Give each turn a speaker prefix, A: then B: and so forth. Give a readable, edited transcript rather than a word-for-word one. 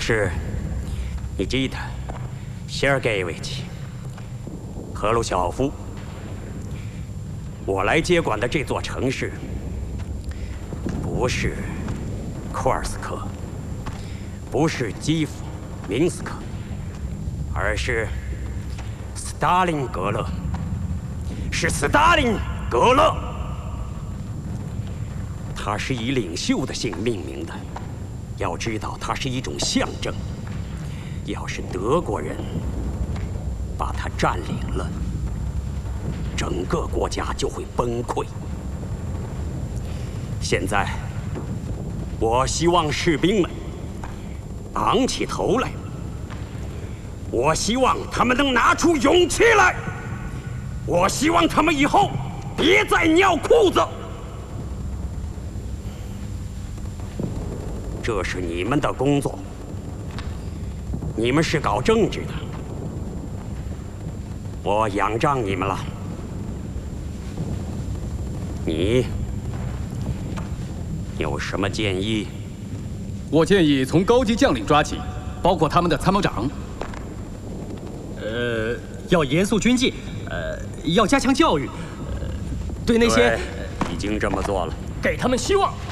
A: 是尼基塔·谢尔盖维奇·赫鲁晓夫。我来接管的这座城市，不是库尔斯克，不是基辅、明斯克，而是斯大林格勒，是斯大林格勒。它是以领袖的姓命名的，要知道它是一种象征。要是德国人把它占领了，整个国家就会崩溃。现在，我希望士兵们昂起头来，我希望他们能拿出勇气来，我希望他们以后别再尿裤子。这是你们的工作，你们是搞政治的，我仰仗你们了。你有什么建议？
B: 我建议从高级将领抓起，包括他们的参谋长。
C: 要严肃军纪，要加强教育，对那些
A: 已经这么做了，
C: 给他们希望。